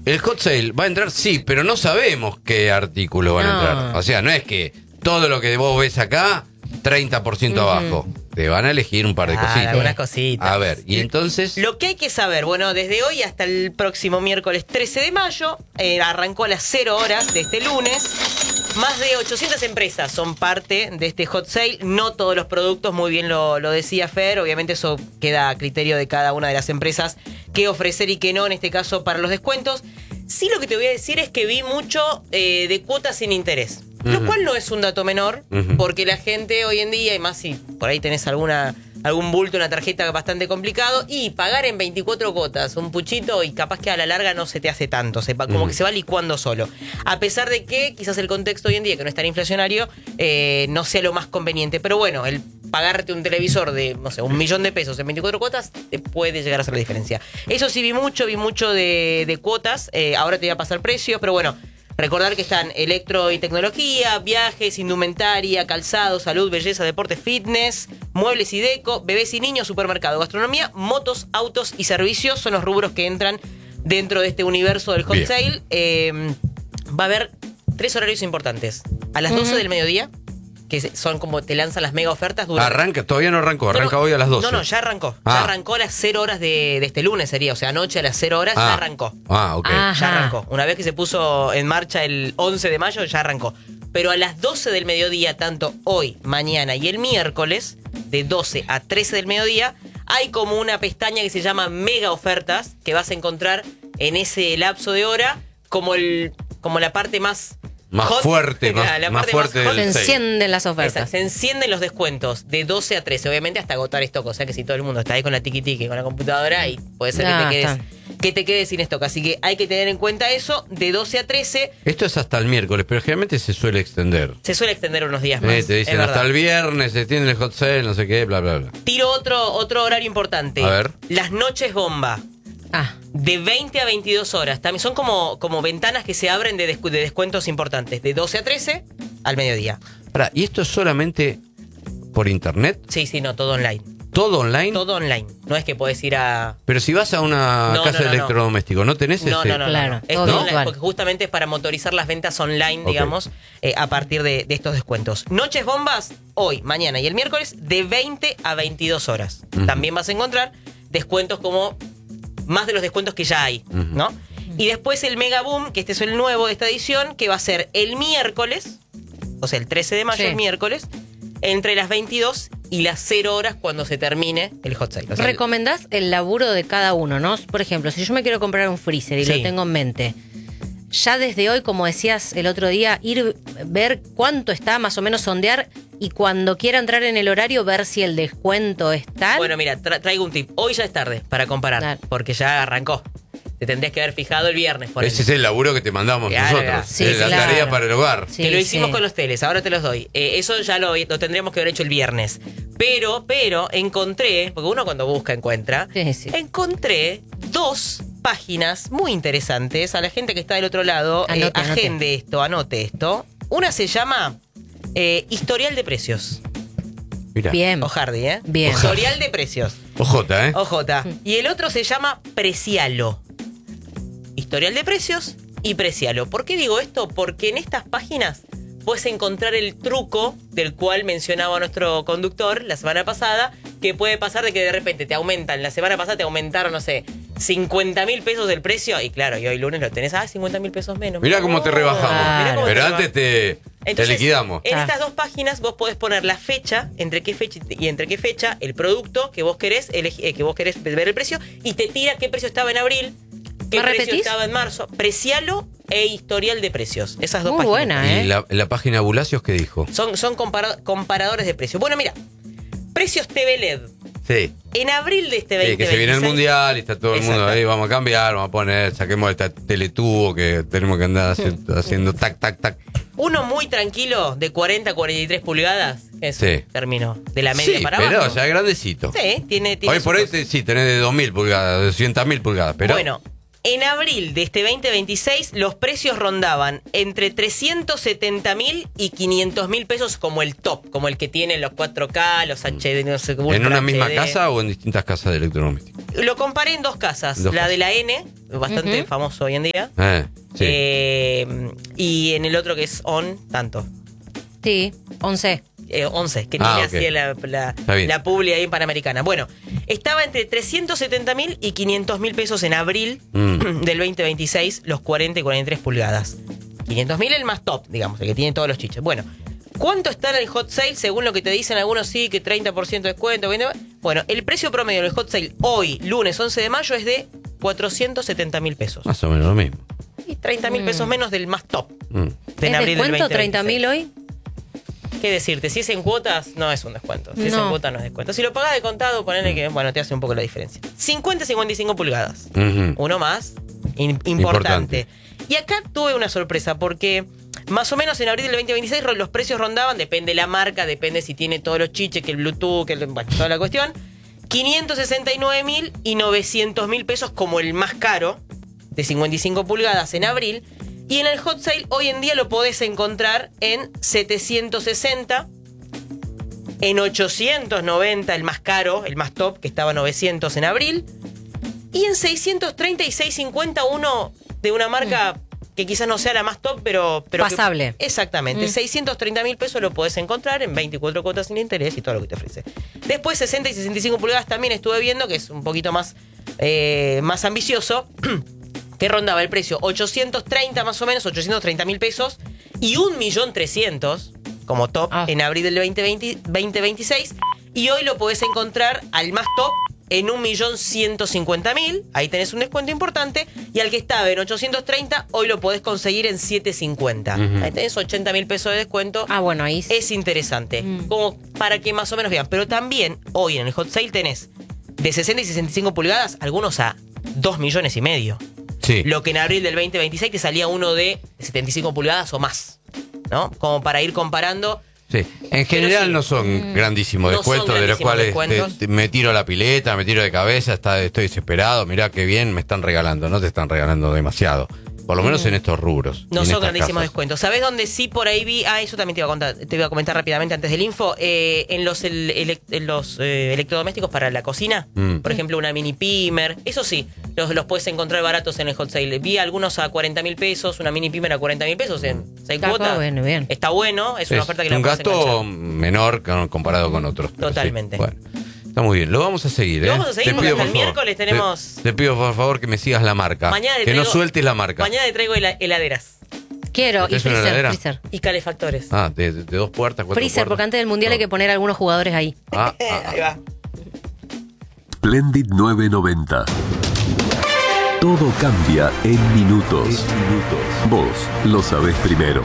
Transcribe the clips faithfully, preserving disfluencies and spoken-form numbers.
el hot sale va a entrar, sí, pero no sabemos qué artículo van No. a entrar. O sea, no es que todo lo que vos ves acá, treinta por ciento Ujú. abajo. Te van a elegir un par de Ah, cositas. algunas cositas. A ver, y entonces... Lo que hay que saber, bueno, desde hoy hasta el próximo miércoles trece de mayo, eh, arrancó a las cero horas de este lunes. Más de ochocientas empresas son parte de este hot sale. No todos los productos, muy bien lo, lo decía Fer. Obviamente eso queda a criterio de cada una de las empresas qué ofrecer y qué no, en este caso para los descuentos. Sí, lo que te voy a decir es que vi mucho eh, de cuotas sin interés. Lo Ujú. cual no es un dato menor, Ujú. porque la gente hoy en día, y más si por ahí tenés alguna algún bulto, una tarjeta bastante complicado, y pagar en veinticuatro cuotas un puchito y capaz que a la larga no se te hace tanto, sepa, como Ujú. que se va licuando solo. A pesar de que quizás el contexto hoy en día, que no es tan inflacionario, eh, no sea lo más conveniente. Pero bueno, el pagarte un televisor de, no sé, un millón de pesos en veinticuatro cuotas, te puede llegar a hacer la diferencia. Eso sí vi mucho, vi mucho de, de cuotas, eh, ahora te voy a pasar precios, pero bueno, recordar que están electro y tecnología, viajes, indumentaria, calzado, salud, belleza, deporte, fitness, muebles y deco, bebés y niños, supermercado, gastronomía, motos, autos y servicios son los rubros que entran dentro de este universo del hot Bien. sale. Eh, va a haber tres horarios importantes. A las doce Ujú. del mediodía, que son como te lanzan las mega ofertas. Durante... Arranca, todavía no arrancó, arranca No, no, hoy a las doce. No, no, ya arrancó. Ah. Ya arrancó a las cero horas de, de este lunes sería. O sea, anoche a las cero horas Ah. ya arrancó. Ah, ok. Ah. Ya Ajá. arrancó. Una vez que se puso en marcha el once de mayo, ya arrancó. Pero a las doce del mediodía, tanto hoy, mañana y el miércoles, de doce a trece del mediodía, hay como una pestaña que se llama Mega Ofertas, que vas a encontrar en ese lapso de hora como el como la parte más... Más hot, fuerte, más, la más parte fuerte hot. Se del sale. encienden las Exacto, ofertas. se encienden los descuentos de doce a trece, obviamente hasta agotar stock. O sea que si todo el mundo está ahí con la tiki tiki, con la computadora, y puede ser Ah, que, te quedes, está. que te quedes sin stock. Así que hay que tener en cuenta eso, de doce a trece. Esto es hasta el miércoles, pero generalmente se suele extender. Se suele extender unos días más. Eh, te dicen es hasta verdad. el viernes, se tiene el hot sale, no sé qué, bla, bla, bla. Tiro otro, otro horario importante. A ver. Las noches bomba. Ah, De veinte a veintidós horas. También son como, como ventanas que se abren de, descu- de descuentos importantes. De doce a trece al mediodía. Pará, ¿y esto es solamente por internet? Sí, sí, no, todo online. ¿Todo online? Todo online. No es que podés ir a... Pero si vas a una No, casa no, no, de no. electrodoméstico, ¿no tenés No, ese? no, no, Claro, no, no. Es todo todo virtual. online, porque justamente es para motorizar las ventas online, Ok. digamos, eh, a partir de, de estos descuentos. Noches bombas, hoy, mañana y el miércoles, de veinte a veintidós horas. Ujú. También vas a encontrar descuentos como más de los descuentos que ya hay, Ujú. ¿no? Y después el Mega Boom, que este es el nuevo de esta edición, que va a ser el miércoles, o sea, el trece de mayo, Sí. el miércoles, entre las veintidós y las cero horas cuando se termine el hot sale. O sea, recomendás el laburo de cada uno, ¿no? Por ejemplo, si yo me quiero comprar un freezer y Sí. lo tengo en mente, ya desde hoy, como decías el otro día, ir ver cuánto está, más o menos sondear, y cuando quiera entrar en el horario, ver si el descuento es tal. Bueno, mira, tra- traigo un tip. Hoy ya es tarde para comparar, Dale. porque ya arrancó. Te tendrías que haber fijado el viernes, por Ese es el laburo que te mandamos Claro, nosotros. sí, es la claro. tarea para el hogar. Sí, que lo hicimos sí. con los teles, ahora te los doy. Eh, eso ya lo, lo tendríamos que haber hecho el viernes. Pero, pero, encontré, porque uno cuando busca encuentra, Sí, sí. encontré dos páginas muy interesantes. A la gente que está del otro lado, eh, Anote, anote. agende esto, anote esto. Una se llama eh, Historial de Precios. Mira. Bien. O Hardy, ¿eh? Bien. Historial de Precios. Ojota, ¿eh? O J. Y el otro se llama Precialo. Historial de precios y Precialo. ¿Por qué digo esto? Porque en estas páginas puedes encontrar el truco del cual mencionaba nuestro conductor la semana pasada, que puede pasar de que de repente te aumentan, la semana pasada te aumentaron, no sé, cincuenta mil pesos el precio, y claro, y hoy lunes lo tenés, ah, cincuenta mil pesos menos. Mirá cómo te rebajamos. Mirá cómo te Pero reba- antes te, te Entonces, liquidamos. En Ah. estas dos páginas vos podés poner la fecha, entre qué fecha y entre qué fecha, el producto que vos querés, elegi- eh, que vos querés ver el precio, y te tira qué precio estaba en abril, qué ¿Me precio repetís? estaba en marzo. Precialo e historial de precios. Esas dos Muy páginas. buena, ¿eh? ¿Y la, la página Bulacios qué dijo? Son, son compara- comparadores de precios. Bueno, mira, precios T V L E D. Sí. En abril de este Sí, veinte que se viene el veintiséis, mundial y está todo el mundo Exacto. ahí, vamos a cambiar, vamos a poner, saquemos esta teletubo que tenemos que andar haci- haciendo tac, tac, tac. Uno muy tranquilo, de cuarenta a cuarenta y tres pulgadas, eso Sí. terminó. De la media Sí, para pero abajo. ya es grandecito. Sí, tiene, tiene Hoy su por hoy cosa. te- sí, tenés de dos mil pulgadas, de doscientas mil pulgadas, pero Bueno, En abril de este veinte veintiséis, los precios rondaban entre trescientos setenta mil y quinientos mil pesos como el top, como el que tiene los cuatro K, los H D, no sé, ¿En una misma H D. casa o en distintas casas de electrodomésticos? Lo comparé en dos casas. Dos la casas. de la N, bastante Ujú. famoso hoy en día. Eh, sí. Eh, y en el otro que es On, tanto. Sí, once. Eh, once, que Ah, ni ok. hacía la, la, Está bien. la publi ahí en Panamericana. Bueno, estaba entre trescientos setenta mil y quinientos mil pesos en abril Mm. del veinte veintiséis, los cuarenta y cuarenta y tres pulgadas. quinientos mil el más top, digamos, el que tiene todos los chiches. Bueno, ¿cuánto está en el hot sale? Según lo que te dicen algunos, sí, que treinta por ciento de descuento. veinte por ciento. Bueno, el precio promedio del hot sale hoy, lunes once de mayo, es de cuatrocientos setenta mil pesos. Más o menos lo mismo. Y treinta mil pesos menos del más top. Mm. De en ¿Es abril del descuento veinte treinta mil veintiséis. hoy? ¿Qué decirte? Si es en cuotas, no es un descuento. Si es en No. cuotas, no es descuento. Si lo pagás de contado, ponele que, bueno, te hace un poco la diferencia. cincuenta a cincuenta y cinco pulgadas. Ujú. Uno más. in- importante. Importante. Y acá tuve una sorpresa porque más o menos en abril del veinte veintiséis ro- los precios rondaban, depende de la marca, depende si tiene todos los chiches, que el Bluetooth, que el, bueno, toda la cuestión, quinientos sesenta y nueve mil y novecientos mil pesos como el más caro, de cincuenta y cinco pulgadas en abril. Y en el hot sale hoy en día lo podés encontrar en setecientos sesenta, en ochocientos noventa el más caro, el más top, que estaba novecientos en abril, y en seiscientos treinta y seiscientos cincuenta uno de una marca que quizás no sea la más top, pero... pero que- Pasable. exactamente, Mm. seiscientos treinta mil pesos lo podés encontrar en veinticuatro cuotas sin interés y todo lo que te ofrece. Después sesenta y sesenta y cinco pulgadas también estuve viendo, que es un poquito más, eh, más ambicioso, que rondaba el precio ochocientos treinta más o menos, ochocientos treinta mil pesos y un millón trescientos como top Ah. en abril del veinte veinte, veinte veintiséis, y hoy lo podés encontrar al más top en un millón ciento cincuenta mil, ahí tenés un descuento importante, y al que estaba en ochocientos treinta, hoy lo podés conseguir en setecientos cincuenta. Ujú. Ahí tenés ochenta mil pesos de descuento. Ah, bueno, ahí sí. Es interesante, Mm. como para que más o menos vean. Pero también hoy en el hot sale tenés de sesenta y sesenta y cinco pulgadas, algunos a dos millones y medio. Sí. Lo que en abril del veinte veintiséis te salía uno de setenta y cinco pulgadas o más, ¿no? Como para ir comparando. Sí, en general sí. no son grandísimos No descuentos, son de los grandísimos cuales descuentos. te- te- me tiro a la pileta, me tiro de cabeza, está, estoy desesperado, mirá qué bien me están regalando, no te están regalando demasiado, por lo menos en estos rubros. No en son estas grandísimos casas. descuentos. ¿Sabés dónde sí por ahí vi? Ah, eso también te iba a contar, te iba a comentar rápidamente antes del info. Eh, en los, el- ele- en los eh, electrodomésticos para la cocina, Mm. por ejemplo, una mini pimer, eso sí, los, los puedes encontrar baratos en el hot sale. Vi algunos a cuarenta mil pesos, una mini pimer a cuarenta mil pesos en seis Está cuotas. bueno, bien. Está bueno, es Sí, una oferta que es la un puedes gasto enganchar. menor con- comparado con otros. pero sí. Totalmente. Bueno, está muy bien, lo vamos a seguir. Lo ¿eh? vamos a seguir Te porque pido, hasta por el favor, miércoles tenemos- Te, te pido por favor que me sigas la marca, Mañana le que no traigo- sueltes la marca. Mañana te traigo hela- heladeras Quiero. Y ¿Es una freezer, heladera? freezer. y calefactores. Ah, de, de- de dos puertas, cuatro Freezer, porque puertas. antes del mundial hay que poner algunos jugadores ahí. Ah, ah, Ahí va. Splendid nueve noventa. Todo cambia en minutos. Vos lo sabés primero.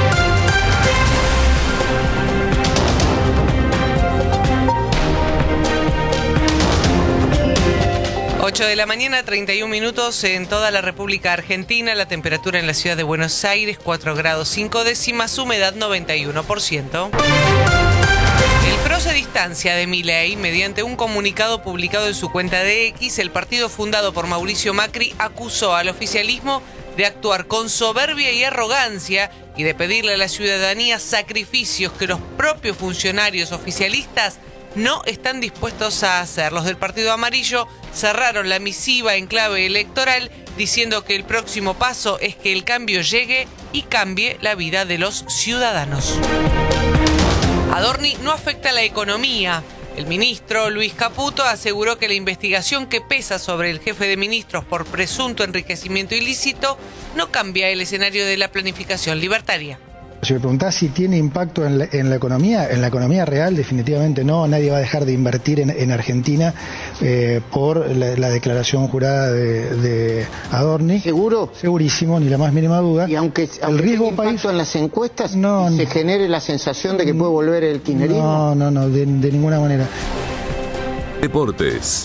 ocho de la mañana, treinta y un minutos en toda la República Argentina. La temperatura en la ciudad de Buenos Aires, cuatro grados cinco décimas, humedad noventa y uno por ciento. El PRO se distancia de Milei. Mediante un comunicado publicado en su cuenta de X, el partido fundado por Mauricio Macri acusó al oficialismo de actuar con soberbia y arrogancia y de pedirle a la ciudadanía sacrificios que los propios funcionarios oficialistas no están dispuestos a hacer. Los del Partido Amarillo cerraron la misiva en clave electoral diciendo que el próximo paso es que el cambio llegue y cambie la vida de los ciudadanos. Adorni no afecta a la economía. El ministro Luis Caputo aseguró que la investigación que pesa sobre el jefe de ministros por presunto enriquecimiento ilícito no cambia el escenario de la planificación libertaria. Si me preguntás si tiene impacto en la, en la economía, en la economía real definitivamente no, nadie va a dejar de invertir en, en Argentina eh, por la, la declaración jurada de, de Adorni. ¿Seguro? Segurísimo, ni la más mínima duda. Y aunque, aunque el riesgo tenga país... impacto en las encuestas, No, se no. genere la sensación de que puede volver el kirchnerismo. No, no, no, de, de ninguna manera. Deportes.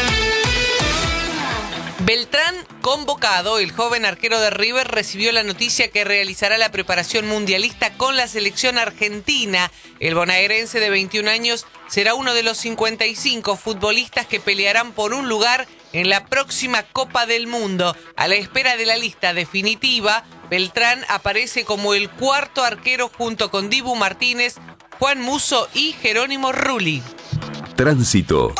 Beltrán convocado, el joven arquero de River recibió la noticia que realizará la preparación mundialista con la selección argentina. El bonaerense de veintiún años será uno de los cincuenta y cinco futbolistas que pelearán por un lugar en la próxima Copa del Mundo. A la espera de la lista definitiva, Beltrán aparece como el cuarto arquero junto con Dibu Martínez, Juan Musso y Jerónimo Rulli. Tránsito.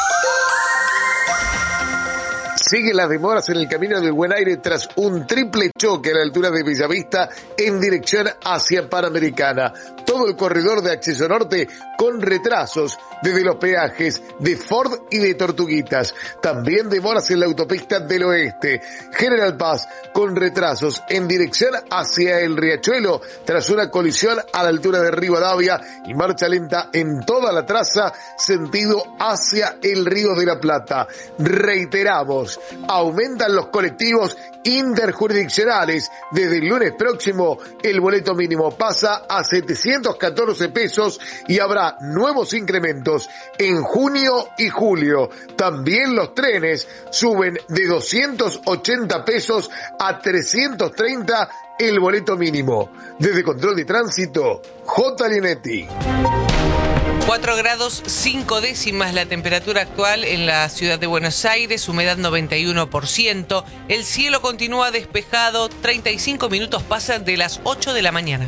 Siguen las demoras en el camino del Buen Aire tras un triple choque a la altura de Bellavista en dirección hacia Panamericana. Todo el corredor de acceso norte con retrasos desde los peajes de Ford y de Tortuguitas. También demoras en la autopista del Oeste. General Paz con retrasos en dirección hacia el Riachuelo tras una colisión a la altura de Rivadavia y marcha lenta en toda la traza sentido hacia el Río de la Plata. Reiteramos, aumentan los colectivos interjurisdiccionales. Desde el lunes próximo el boleto mínimo pasa a setecientos catorce pesos y habrá nuevos incrementos en junio y julio. También los trenes suben de doscientos ochenta pesos a trescientos treinta el boleto mínimo. Desde Control de Tránsito, J. Linetti. cuatro grados cinco décimas la temperatura actual en la ciudad de Buenos Aires, humedad noventa y uno por ciento. El cielo continúa despejado, treinta y cinco minutos pasan de las ocho de la mañana.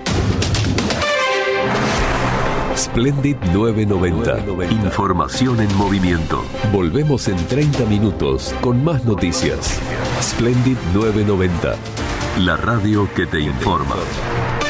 Splendid novecientos noventa. Información en movimiento. Volvemos en treinta minutos con más noticias. Splendid novecientos noventa. La radio que te informa.